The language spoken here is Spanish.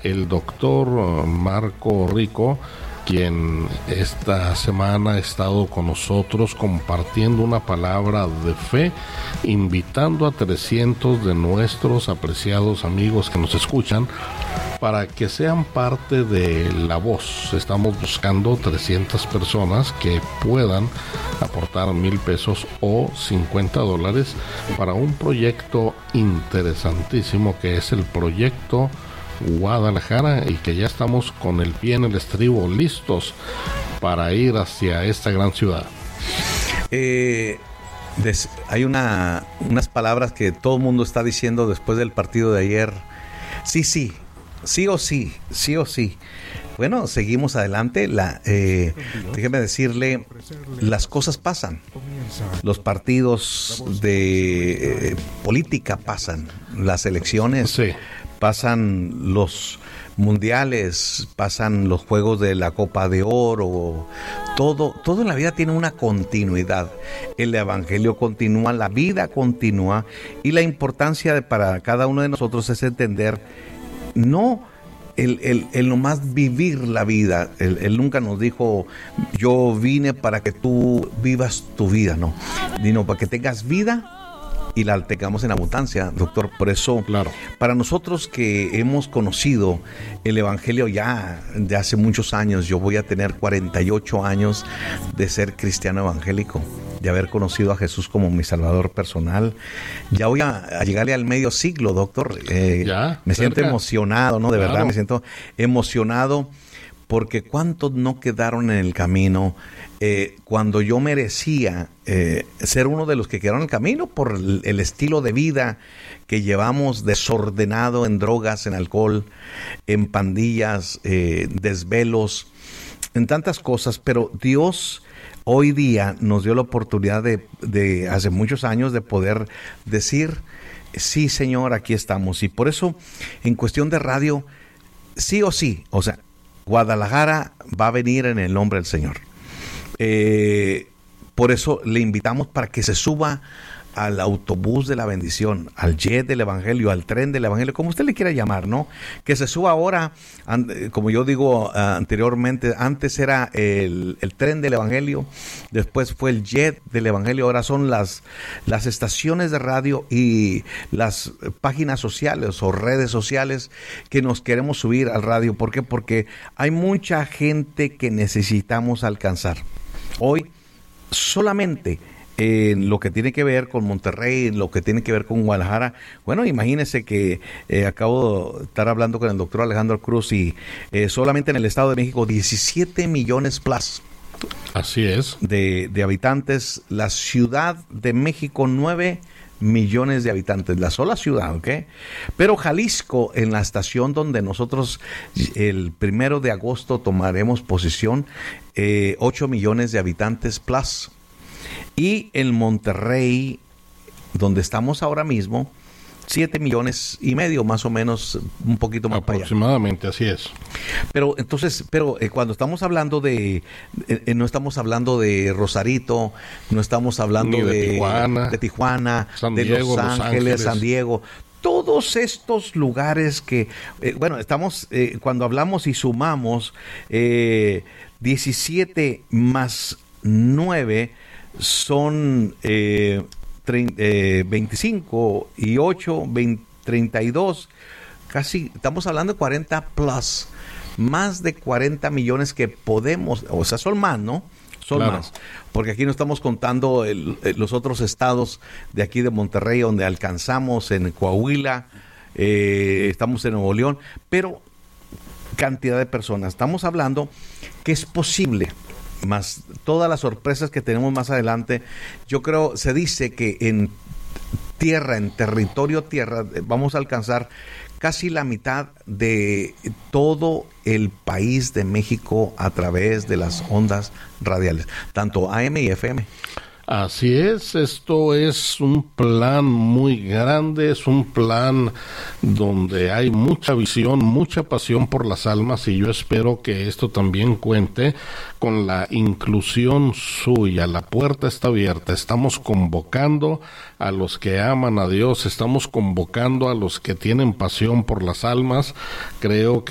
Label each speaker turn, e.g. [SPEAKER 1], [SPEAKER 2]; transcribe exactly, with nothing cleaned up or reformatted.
[SPEAKER 1] el doctor Marco Rico, quien esta semana ha estado con nosotros compartiendo una palabra de fe, invitando a trescientos de nuestros apreciados amigos que nos escuchan para que sean parte de La Voz. Estamos buscando trescientas personas que puedan aportar mil pesos o cincuenta dólares para un proyecto interesantísimo que es el proyecto Guadalajara, y que ya estamos con el pie en el estribo, listos para ir hacia esta gran ciudad.
[SPEAKER 2] Eh, des, hay una, unas palabras que todo el mundo está diciendo después del partido de ayer. Sí, sí, sí o sí, sí o sí. Bueno, seguimos adelante. La, eh, déjeme decirle, las cosas pasan. Los partidos de eh, política pasan. Las elecciones
[SPEAKER 1] Sí.
[SPEAKER 2] pasan, los mundiales, pasan los juegos de la Copa de Oro. Todo, todo en la vida tiene una continuidad. El evangelio continúa, la vida continúa, y la importancia de, para cada uno de nosotros es entender, no el, el, el nomás vivir la vida. Él, él nunca nos dijo, yo vine para que tú vivas tu vida, no, sino para que tengas vida y la tengamos en abundancia, doctor. Por eso,
[SPEAKER 1] claro,
[SPEAKER 2] para nosotros que hemos conocido el evangelio ya de hace muchos años, yo voy a tener cuarenta y ocho años de ser cristiano evangélico, de haber conocido a Jesús como mi salvador personal. Ya voy a, a llegarle al medio siglo, doctor. Eh,
[SPEAKER 1] ya,
[SPEAKER 2] me
[SPEAKER 1] cerca.
[SPEAKER 2] siento emocionado, ¿no? De
[SPEAKER 1] Claro.
[SPEAKER 2] verdad, me siento emocionado, porque cuántos no quedaron en el camino eh, cuando yo merecía eh, ser uno de los que quedaron en el camino por el, el estilo de vida que llevamos desordenado, en drogas, en alcohol, en pandillas, eh, desvelos, en tantas cosas. Pero Dios hoy día nos dio la oportunidad de, de hace muchos años, de poder decir, sí, Señor, aquí estamos. Y por eso, en cuestión de radio, sí o sí, o sea, Guadalajara va a venir en el nombre del Señor. Eh, por eso le invitamos para que se suba al autobús de la bendición, al jet del evangelio, al tren del evangelio, como usted le quiera llamar, ¿no? Que se suba ahora, como yo digo uh, anteriormente, antes era el, el tren del evangelio, después fue el jet del evangelio, ahora son las, las estaciones de radio y las páginas sociales o redes sociales que nos queremos subir al radio. ¿Por qué? Porque hay mucha gente que necesitamos alcanzar. Hoy solamente en lo que tiene que ver con Monterrey, en lo que tiene que ver con Guadalajara. Bueno, imagínense que eh, acabo de estar hablando con el doctor Alejandro Cruz y eh, solamente en el Estado de México diecisiete millones plus.
[SPEAKER 1] Así es.
[SPEAKER 2] De, de habitantes. La Ciudad de México, nueve millones de habitantes, la sola ciudad, ¿ok? Pero Jalisco, en la estación donde nosotros el primero de agosto tomaremos posición, eh, ocho millones de habitantes plus. Y en Monterrey, donde estamos ahora mismo, siete millones y medio, más o menos, un poquito más para allá.
[SPEAKER 1] Aproximadamente, así es.
[SPEAKER 2] Pero entonces, pero eh, cuando estamos hablando de, eh, no estamos hablando de Rosarito, no estamos hablando
[SPEAKER 1] Ni de,
[SPEAKER 2] de
[SPEAKER 1] Tijuana,
[SPEAKER 2] de, Tijuana,
[SPEAKER 1] San
[SPEAKER 2] de
[SPEAKER 1] Diego,
[SPEAKER 2] Los Ángeles,
[SPEAKER 1] Los Ángeles,
[SPEAKER 2] San Diego. Todos estos lugares que, eh, bueno, estamos, eh, cuando hablamos y sumamos eh, diecisiete más nueve, son eh, tre- eh, veinticinco y ocho, veinte, treinta y dos, casi, estamos hablando de cuarenta plus, más de cuarenta millones que podemos, o sea, son más, ¿no? Son
[SPEAKER 1] claro.
[SPEAKER 2] más, porque aquí no estamos contando el, el, los otros estados de aquí de Monterrey, donde alcanzamos en Coahuila, eh, estamos en Nuevo León, pero cantidad de personas. Estamos hablando que es posible, más todas las sorpresas que tenemos más adelante. Yo creo, se dice que en tierra, en territorio tierra, vamos a alcanzar casi la mitad de todo el país de México a través de las ondas radiales, tanto A M y F M.
[SPEAKER 1] Así es, esto es un plan muy grande, es un plan donde hay mucha visión, mucha pasión por las almas, y yo espero que esto también cuente con la inclusión suya. La puerta está abierta, estamos convocando a los que aman a Dios, estamos convocando a los que tienen pasión por las almas. Creo que